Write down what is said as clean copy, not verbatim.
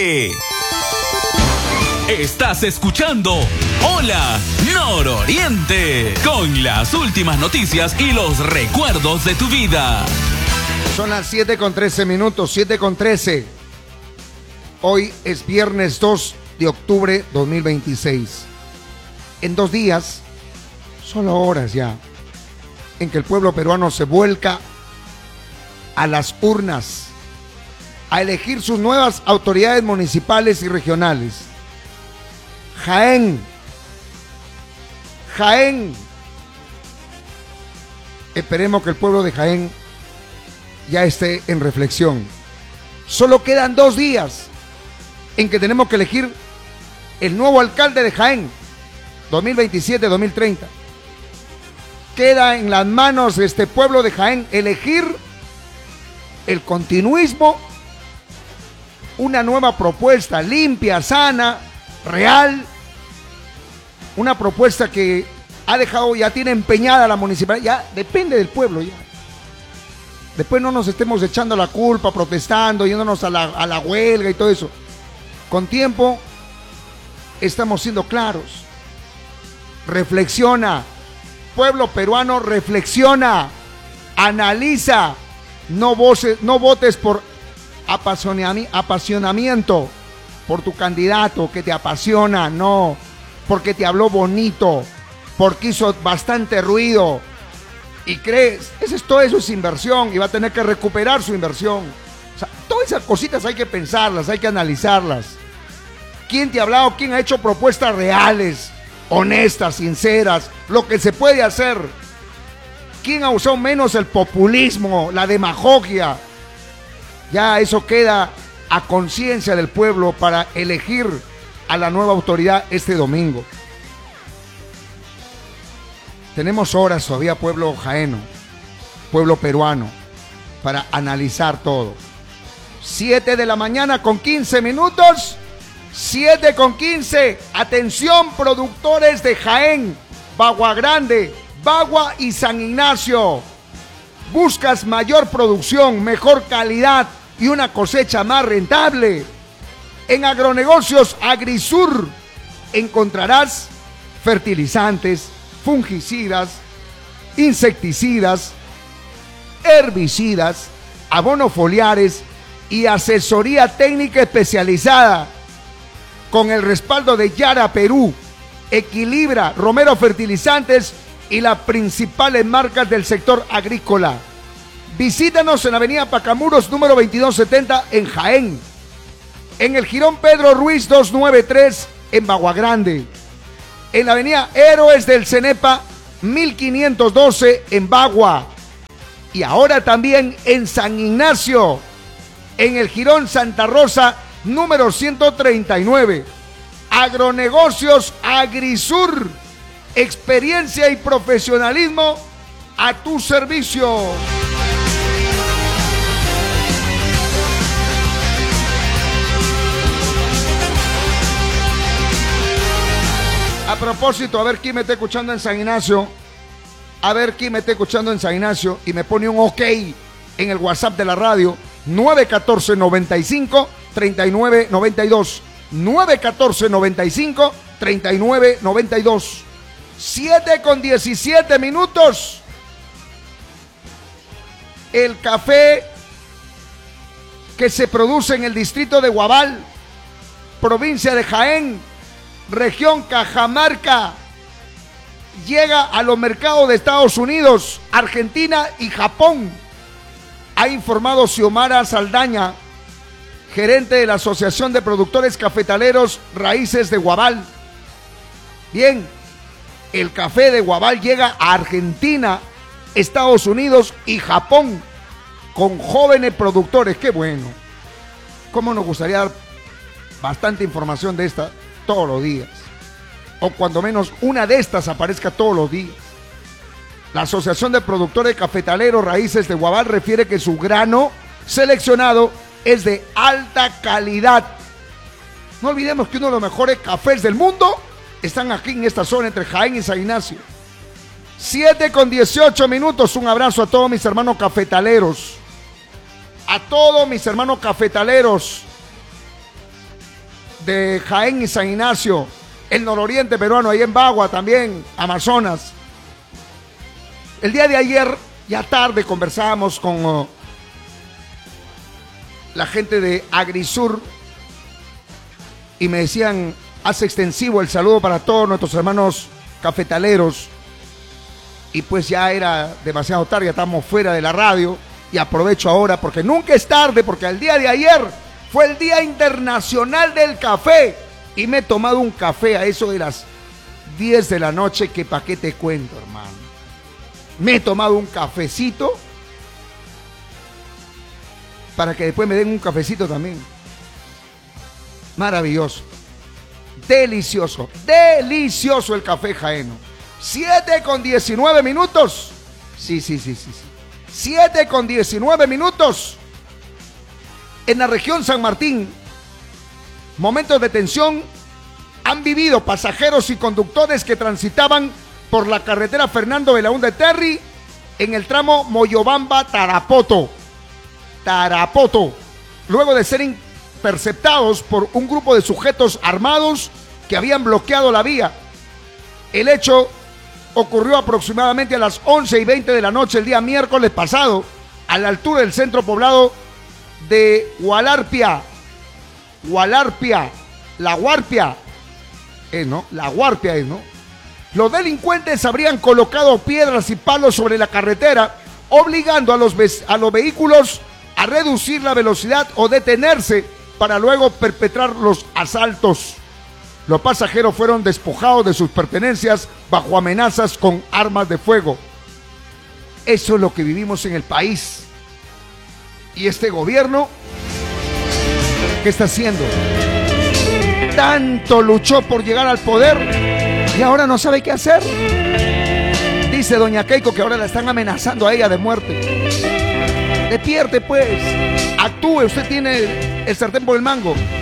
Nororiente. Estás escuchando Hola Nororiente, con las últimas noticias y los recuerdos de tu vida. Son las 7:13 minutos, 7:13. Hoy es viernes 2 de octubre 2026. En 2 días, solo horas ya, en que el pueblo peruano se vuelca a las urnas a elegir sus nuevas autoridades municipales y regionales. Jaén. Esperemos que el pueblo de Jaén ya esté en reflexión. Solo quedan 2 días en que tenemos que elegir el nuevo alcalde de Jaén, 2027-2030. Queda en las manos de este pueblo de Jaén elegir el continuismo, una nueva propuesta limpia, sana, real, una propuesta que ha dejado, ya tiene empeñada la municipalidad, ya depende del pueblo ya. Después no nos estemos echando la culpa, protestando, yéndonos a la huelga y todo eso. Con tiempo estamos siendo claros. Reflexiona, pueblo peruano, reflexiona, analiza, no votes por apasionamiento, por tu candidato que te apasiona, no, porque te habló bonito, porque hizo bastante ruido y crees, todo eso es inversión y va a tener que recuperar su inversión. O sea, todas esas cositas hay que pensarlas, hay que analizarlas. ¿Quién te ha hablado? ¿Quién ha hecho propuestas reales, honestas, sinceras, lo que se puede hacer? ¿Quién ha usado menos el populismo, la demagogia? Ya eso queda a conciencia del pueblo para elegir a la nueva autoridad este domingo. Tenemos horas todavía, pueblo jaeno, pueblo peruano, para analizar todo. 7:15 a.m. 7:15. Atención, productores de Jaén, Bagua Grande, Bagua y San Ignacio. ¿Buscas mayor producción, mejor calidad y una cosecha más rentable? En Agronegocios Agrisur encontrarás fertilizantes, fungicidas, insecticidas, herbicidas, abonos foliares y asesoría técnica especializada. Con el respaldo de Yara Perú, Equilibra, Romero Fertilizantes y las principales marcas del sector agrícola. Visítanos en la avenida Pacamuros, número 2270 en Jaén. En el Jirón Pedro Ruiz 293 en Bagua Grande. En la avenida Héroes del Cenepa 1512 en Bagua. Y ahora también en San Ignacio, en el Jirón Santa Rosa número 139. Agronegocios Agrisur, experiencia y profesionalismo a tu servicio. A propósito, a ver quién me está escuchando en San Ignacio. Y me pone un ok en el WhatsApp de la radio. 914-95-3992. 914-95-3992. 7:17 a.m. El café que se produce en el distrito de Guabal, provincia de Jaén, región Cajamarca, llega a los mercados de Estados Unidos, Argentina y Japón, ha informado Xiomara Saldaña, gerente de la Asociación de Productores Cafetaleros Raíces de Guabal. Bien, el café de Guabal llega a Argentina, Estados Unidos y Japón con jóvenes productores. ¡Qué bueno! ¿Cómo nos gustaría dar bastante información de esta todos los días? O cuando menos una de estas aparezca todos los días. La Asociación de Productores Cafetaleros Raíces de Guabal refiere que su grano seleccionado es de alta calidad. No olvidemos que uno de los mejores cafés del mundo están aquí en esta zona entre Jaén y San Ignacio. 7:18 a.m. Un abrazo a todos mis hermanos cafetaleros. A todos mis hermanos cafetaleros. de Jaén y San Ignacio, el nororiente peruano, ahí en Bagua también, Amazonas. El día de ayer, ya tarde, conversábamos con la gente de Agrisur y me decían, hace extensivo el saludo para todos nuestros hermanos cafetaleros. Y pues ya era demasiado tarde, ya estamos fuera de la radio. Y aprovecho ahora porque nunca es tarde, porque el día de ayer fue el Día Internacional del Café. Y me he tomado un café a eso de las 10 de la noche, que pa' qué te cuento, hermano. Me he tomado un cafecito para que después me den un cafecito también. Maravilloso. Delicioso, delicioso el café jaeno. 7:19. Sí. 7:19. En la región San Martín, momentos de tensión han vivido pasajeros y conductores que transitaban por la carretera Fernando Belaúnde Terry en el tramo Moyobamba-Tarapoto. Luego de ser interceptados por un grupo de sujetos armados que habían bloqueado la vía. El hecho ocurrió aproximadamente a las 11:20 de la noche el día miércoles pasado, a la altura del centro poblado de Gualarpia. La Guarpia es, ¿no? Los delincuentes habrían colocado piedras y palos sobre la carretera, obligando a los vehículos a reducir la velocidad o detenerse para luego perpetrar los asaltos. Los pasajeros fueron despojados de sus pertenencias bajo amenazas con armas de fuego. Eso es lo que vivimos en el país. Y este gobierno, ¿qué está haciendo? Tanto luchó por llegar al poder y ahora no sabe qué hacer. Dice doña Keiko que ahora la están amenazando a ella de muerte. Despierte pues, actúe, usted tiene el sartén por el mango.